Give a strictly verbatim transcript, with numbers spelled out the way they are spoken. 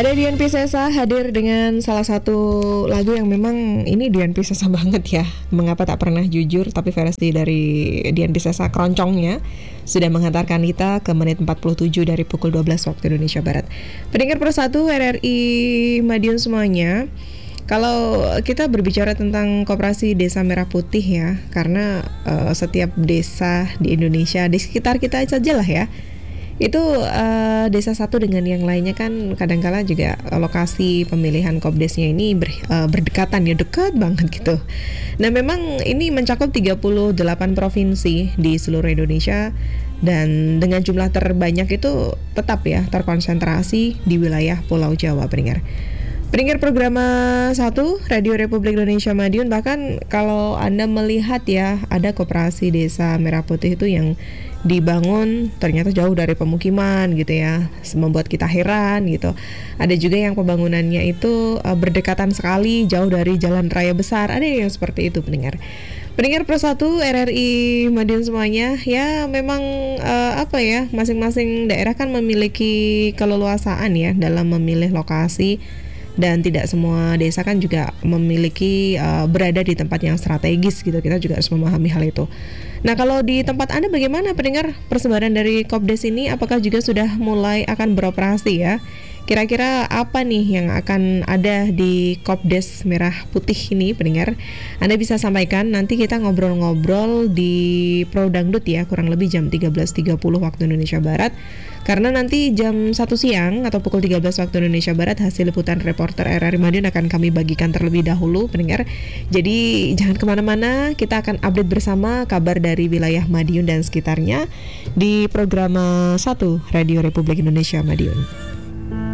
Ada Dian Piscesa hadir dengan salah satu lagu yang memang ini Dian Piscesa banget ya. Mengapa tak pernah jujur, tapi versi dari Dian Piscesa keroncongnya sudah menghantarkan kita ke menit empat puluh tujuh dari pukul dua belas waktu Indonesia Barat. Pendengar persatu R R I Madiun semuanya, kalau kita berbicara tentang Koperasi Desa Merah Putih ya, karena uh, setiap desa di Indonesia, di sekitar kita saja lah ya, itu uh, desa satu dengan yang lainnya kan kadangkala juga lokasi pemilihan kopdesnya ini ber, uh, berdekatan ya, dekat banget gitu. Nah memang ini mencakup tiga puluh delapan provinsi di seluruh Indonesia, dan dengan jumlah terbanyak itu tetap ya terkonsentrasi di wilayah Pulau Jawa, pendengar. Pendengar program satu Radio Republik Indonesia Madiun, bahkan kalau Anda melihat ya, ada Koperasi Desa Merah Putih itu yang dibangun ternyata jauh dari pemukiman gitu ya, membuat kita heran gitu. Ada juga yang pembangunannya itu uh, berdekatan sekali, jauh dari jalan raya besar. Ada yang seperti itu, pendengar. Pendengar persatu R R I Madiun semuanya, ya memang uh, apa ya, masing-masing daerah kan memiliki keleluasaan ya dalam memilih lokasi, dan tidak semua desa kan juga memiliki uh, berada di tempat yang strategis gitu. Kita juga harus memahami hal itu. Nah kalau di tempat Anda bagaimana, pendengar, persebaran dari Kopdes ini? Apakah juga sudah mulai akan beroperasi ya? Kira-kira apa nih yang akan ada di Kopdes Merah Putih ini, pendengar? Anda bisa sampaikan, nanti kita ngobrol-ngobrol di Pro Dangdut ya, kurang lebih jam tiga belas tiga puluh waktu Indonesia Barat. Karena nanti jam satu siang atau pukul tiga belas waktu Indonesia Barat, hasil liputan reporter R R I Madiun akan kami bagikan terlebih dahulu, pendengar. Jadi jangan kemana-mana, kita akan update bersama kabar dari wilayah Madiun dan sekitarnya di program satu Radio Republik Indonesia Madiun.